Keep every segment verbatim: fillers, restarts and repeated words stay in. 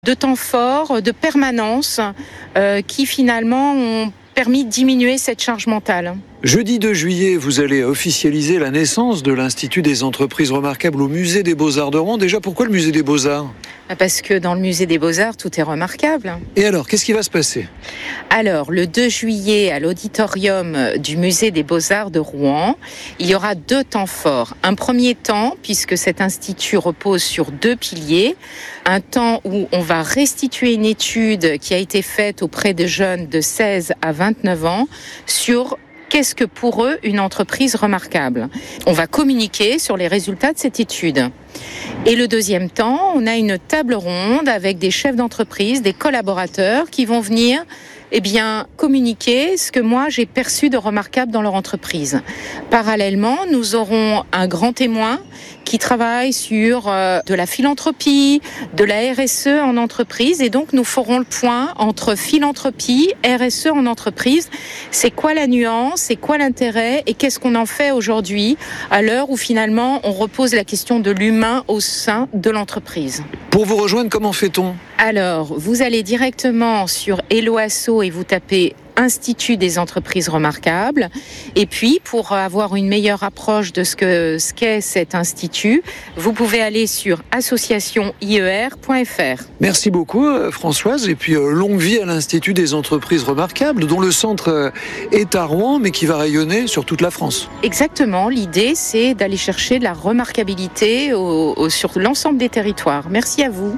de temps forts, de permanence, euh, qui finalement ont permis de diminuer cette charge mentale. Jeudi deux juillet, vous allez officialiser la naissance de l'Institut des entreprises remarquables au Musée des Beaux-Arts de Rouen. Déjà, pourquoi le Musée des Beaux-Arts ? Parce que dans le Musée des Beaux-Arts, tout est remarquable. Et alors, qu'est-ce qui va se passer ? Alors, le deux juillet, à l'auditorium du Musée des Beaux-Arts de Rouen, il y aura deux temps forts. Un premier temps, puisque cet institut repose sur deux piliers. Un temps où on va restituer une étude qui a été faite auprès de jeunes de seize à vingt-neuf ans sur qu'est-ce que pour eux une entreprise remarquable. On va communiquer sur les résultats de cette étude. Et le deuxième temps, on a une table ronde avec des chefs d'entreprise, des collaborateurs qui vont venir eh bien, communiquer ce que moi j'ai perçu de remarquable dans leur entreprise. Parallèlement, nous aurons un grand témoin qui travaille sur euh, de la philanthropie, de la R S E en entreprise, et donc nous ferons le point entre philanthropie, R S E en entreprise. C'est quoi la nuance, c'est quoi l'intérêt, et qu'est-ce qu'on en fait aujourd'hui à l'heure où finalement on repose la question de l'humain au sein de l'entreprise. Pour vous rejoindre, comment fait-on ? Alors, vous allez directement sur Hello Asso et vous tapez Institut des entreprises remarquables. Et puis, pour avoir une meilleure approche de ce que ce qu'est cet institut, vous pouvez aller sur association I E R point F R. Merci beaucoup, Françoise. Et puis, euh, longue vie à l'Institut des entreprises remarquables, dont le centre euh, est à Rouen, mais qui va rayonner sur toute la France. Exactement. L'idée, c'est d'aller chercher de la remarquabilité au, au, sur l'ensemble des territoires. Merci à vous.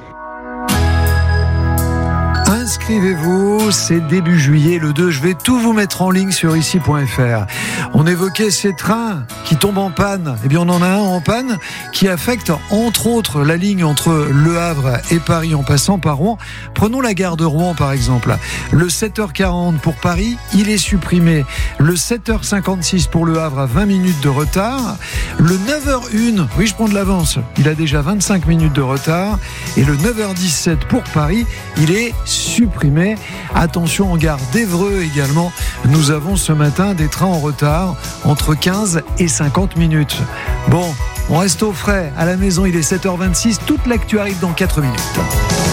Inscrivez-vous, c'est début juillet, le deux, je vais tout vous mettre en ligne sur ici point F R. On évoquait ces trains qui tombent en panne. Eh bien, on en a un en panne qui affecte entre autres la ligne entre Le Havre et Paris en passant par Rouen. Prenons la gare de Rouen par exemple. Le sept heures quarante pour Paris, il est supprimé. Le sept heures cinquante-six pour Le Havre à vingt minutes de retard. Le neuf heures un, oui je prends de l'avance, il a déjà vingt-cinq minutes de retard. Et le neuf heures dix-sept pour Paris, il est supprimé. Attention en gare d'Évreux également. Nous avons ce matin des trains en retard entre quinze et cinquante minutes. Bon, on reste au frais. À la maison, il est sept heures vingt-six. Toute l'actu arrive dans quatre minutes.